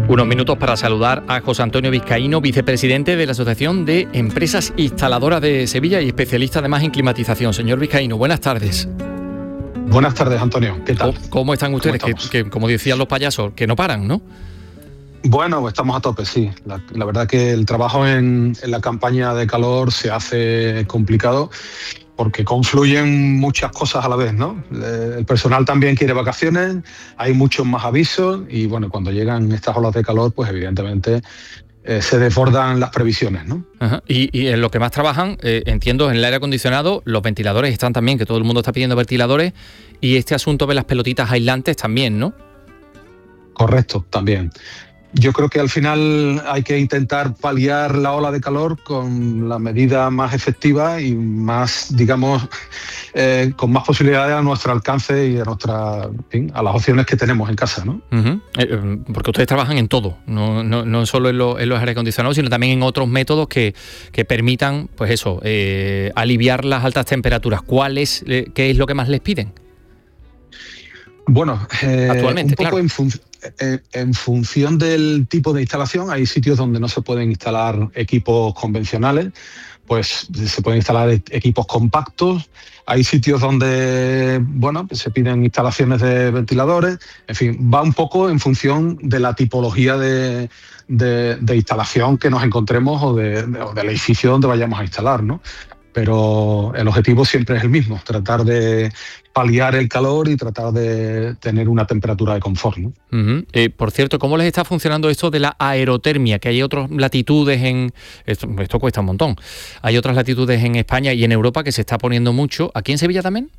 Unos minutos para saludar a José Antonio Vizcaíno, vicepresidente de la Asociación de Empresas Instaladoras de Sevilla y especialista además en climatización. Señor Vizcaíno, buenas tardes. Buenas tardes, Antonio. ¿Qué tal? ¿Cómo están ustedes? Que como decían los payasos, que no paran, ¿no? Bueno, estamos a tope, sí. La verdad que el trabajo en la campaña de calor se hace complicado porque confluyen muchas cosas a la vez, ¿no? El personal también quiere vacaciones, hay muchos más avisos y bueno, cuando llegan estas olas de calor, pues evidentemente se desbordan las previsiones, ¿no? Ajá. Y en lo que más trabajan, entiendo, en el aire acondicionado, los ventiladores están también, que todo el mundo está pidiendo ventiladores, y este asunto de las pelotitas aislantes también, ¿no? Correcto, también. Yo creo que al final hay que intentar paliar la ola de calor con la medida más efectiva y más, digamos, con más posibilidades a nuestro alcance y a las opciones que tenemos en casa, ¿no? Porque ustedes trabajan en todo, no solo en los aire acondicionados, sino también en otros métodos que permitan, pues eso, aliviar las altas temperaturas. ¿Qué es lo que más les piden? Bueno, actualmente, un poco claro. En función del tipo de instalación, hay sitios donde no se pueden instalar equipos convencionales, pues se pueden instalar equipos compactos, hay sitios donde, bueno, pues se piden instalaciones de ventiladores, en fin, va un poco en función de la tipología de instalación que nos encontremos o del edificio donde vayamos a instalar, ¿no? Pero el objetivo siempre es el mismo, tratar de paliar el calor y tratar de tener una temperatura de confort, ¿no? Por cierto, ¿cómo les está funcionando esto de la aerotermia? Que hay otras latitudes esto cuesta un montón. Hay otras latitudes en España y en Europa que se está poniendo mucho. ¿Aquí en Sevilla también?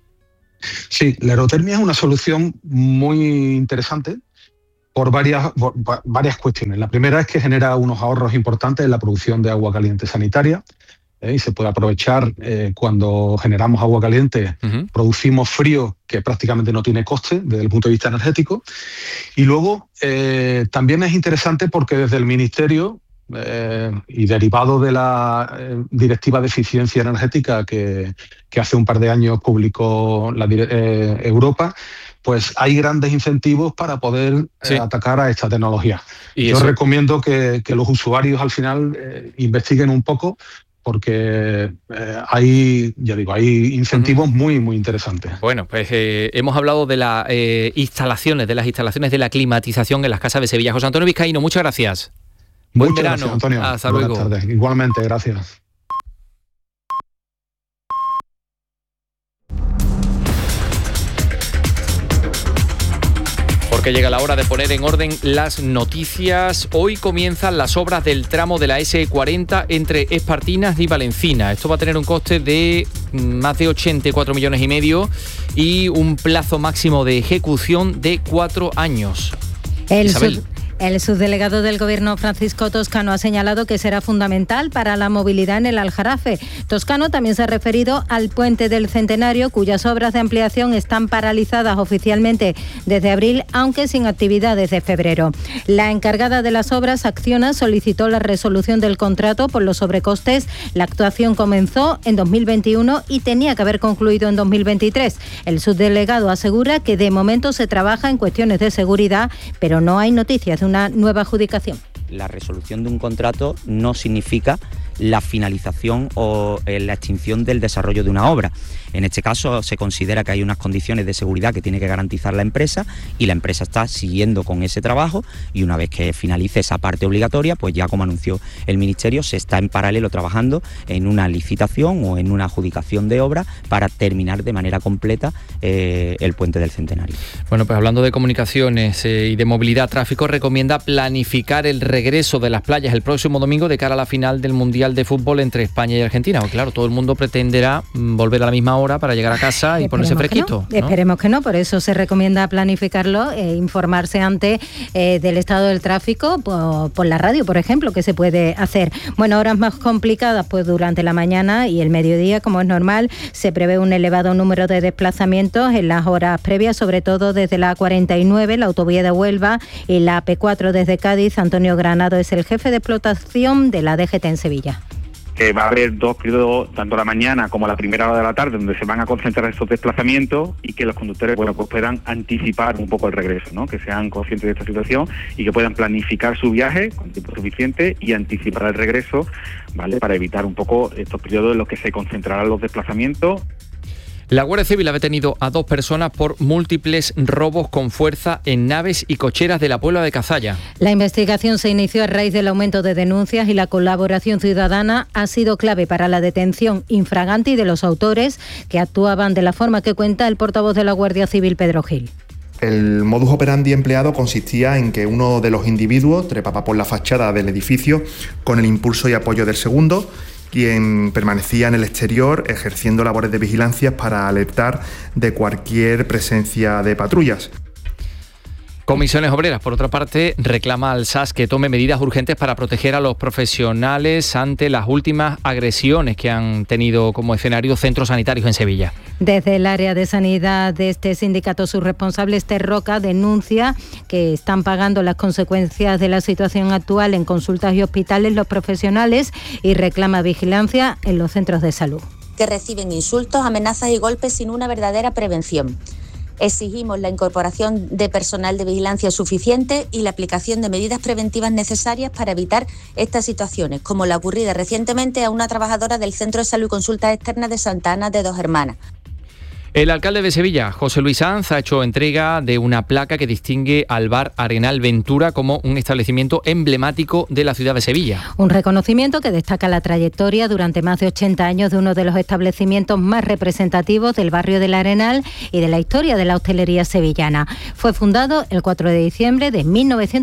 Sí, la aerotermia es una solución muy interesante por varias cuestiones. La primera es que genera unos ahorros importantes en la producción de agua caliente sanitaria. Y se puede aprovechar cuando generamos agua caliente, producimos frío que prácticamente no tiene coste desde el punto de vista energético. Y luego también es interesante porque desde el Ministerio y derivado de la Directiva de Eficiencia Energética que hace un par de años publicó Europa, pues hay grandes incentivos para poder atacar a esta tecnología. Yo recomiendo que los usuarios al final investiguen un poco porque hay incentivos muy, muy interesantes. Bueno, pues hemos hablado de las instalaciones de la climatización en las casas de Sevilla. José Antonio Vizcaíno, muchas gracias. Buen verano. Gracias, Antonio. Hasta Buenas luego. tardes. Igualmente, gracias. Porque llega la hora de poner en orden las noticias. Hoy comienzan las obras del tramo de la S40 entre Espartinas y Valencina. Esto va a tener un coste de más de 84,5 millones y un plazo máximo de ejecución de 4 años. El subdelegado del Gobierno, Francisco Toscano, ha señalado que será fundamental para la movilidad en el Aljarafe. Toscano también se ha referido al Puente del Centenario, cuyas obras de ampliación están paralizadas oficialmente desde abril, aunque sin actividad desde febrero. La encargada de las obras, Acciona, solicitó la resolución del contrato por los sobrecostes. La actuación comenzó en 2021 y tenía que haber concluido en 2023. El subdelegado asegura que de momento se trabaja en cuestiones de seguridad, pero no hay noticias de una nueva adjudicación. La resolución de un contrato no significa la finalización o la extinción del desarrollo de una obra. En este caso se considera que hay unas condiciones de seguridad que tiene que garantizar la empresa y la empresa está siguiendo con ese trabajo y una vez que finalice esa parte obligatoria, pues ya como anunció el Ministerio, se está en paralelo trabajando en una licitación o en una adjudicación de obra para terminar de manera completa el Puente del Centenario. Bueno, pues hablando de comunicaciones y de movilidad, Tráfico recomienda planificar el regreso de las playas el próximo domingo de cara a la final del Mundial de Fútbol entre España y Argentina. Pues claro, todo el mundo pretenderá volver a la misma hora para llegar a casa y ponerse fresquito, ¿no? Esperemos que no, por eso se recomienda planificarlo, informarse antes del estado del tráfico por la radio, por ejemplo, que se puede hacer. Bueno, horas más complicadas, pues durante la mañana y el mediodía, como es normal, se prevé un elevado número de desplazamientos en las horas previas, sobre todo desde la A49, la autovía de Huelva y la AP4 desde Cádiz. Antonio Granado es el jefe de explotación de la DGT en Sevilla. va a haber 2 periodos, tanto la mañana como la primera hora de la tarde, donde se van a concentrar estos desplazamientos y que los conductores pues puedan anticipar un poco el regreso, ¿no? Que sean conscientes de esta situación y que puedan planificar su viaje con tiempo suficiente y anticipar el regreso, ¿vale? Para evitar un poco estos periodos en los que se concentrarán los desplazamientos. La Guardia Civil ha detenido a 2 personas por múltiples robos con fuerza en naves y cocheras de la Puebla de Cazalla. La investigación se inició a raíz del aumento de denuncias y la colaboración ciudadana ha sido clave para la detención infraganti de los autores, que actuaban de la forma que cuenta el portavoz de la Guardia Civil, Pedro Gil. El modus operandi empleado consistía en que uno de los individuos trepaba por la fachada del edificio con el impulso y apoyo del segundo, quien permanecía en el exterior ejerciendo labores de vigilancia para alertar de cualquier presencia de patrullas. Comisiones Obreras, por otra parte, reclama al SAS que tome medidas urgentes para proteger a los profesionales ante las últimas agresiones que han tenido como escenario centros sanitarios en Sevilla. Desde el área de sanidad de este sindicato, su responsable Esther Roca denuncia que están pagando las consecuencias de la situación actual en consultas y hospitales los profesionales y reclama vigilancia en los centros de salud. Que reciben insultos, amenazas y golpes sin una verdadera prevención. Exigimos la incorporación de personal de vigilancia suficiente y la aplicación de medidas preventivas necesarias para evitar estas situaciones, como la ocurrida recientemente a una trabajadora del Centro de Salud y Consultas Externas de Santa Ana de Dos Hermanas. El alcalde de Sevilla, José Luis Sanz, ha hecho entrega de una placa que distingue al bar Arenal Ventura como un establecimiento emblemático de la ciudad de Sevilla. Un reconocimiento que destaca la trayectoria durante más de 80 años de uno de los establecimientos más representativos del barrio del Arenal y de la historia de la hostelería sevillana. Fue fundado el 4 de diciembre de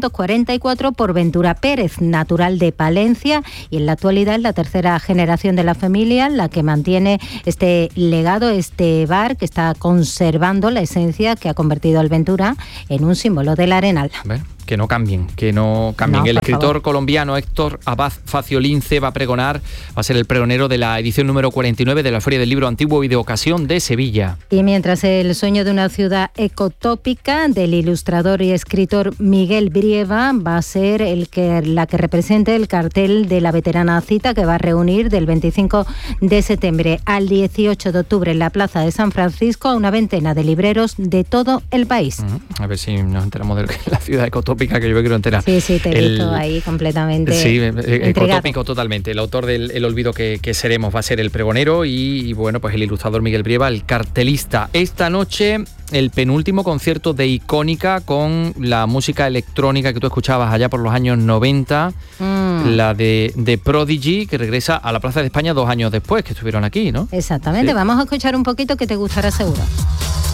1944 por Ventura Pérez, natural de Palencia, y en la actualidad es la tercera generación de la familia la que mantiene este legado, este bar, que está conservando la esencia que ha convertido al Ventura en un símbolo del Arenal. Bueno, que no cambien. No, el escritor colombiano Héctor Abad Faciolince va a ser el pregonero de la edición número 49 de la Feria del Libro Antiguo y de Ocasión de Sevilla. Y mientras el sueño de una ciudad ecotópica del ilustrador y escritor Miguel Brieva va a ser la que represente el cartel de la veterana cita que va a reunir del 25 de septiembre al 18 de octubre en la Plaza de San Francisco a una veintena de libreros de todo el país. A ver si nos enteramos de la ciudad ecotópica, que yo me quiero enterar. Sí, te he visto ahí completamente. Sí, ecotópico totalmente. El autor del El olvido que seremos va a ser el pregonero y bueno, pues el ilustrador Miguel Brieva, el cartelista. Esta noche el penúltimo concierto de Icónica con la música electrónica que tú escuchabas allá por los años 90, la de Prodigy, que regresa a la Plaza de España 2 años después que estuvieron aquí, ¿no? Exactamente, sí. Vamos a escuchar un poquito que te gustará seguro.